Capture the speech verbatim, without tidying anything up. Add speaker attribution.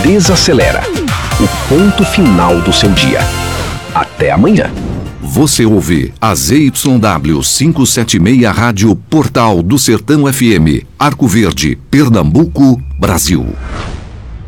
Speaker 1: desacelera. O ponto final do seu dia. Até amanhã.
Speaker 2: Você ouve a Z Y W quinhentos e setenta e seis Rádio Portal do Sertão F M, Arco Verde, Pernambuco, Brasil.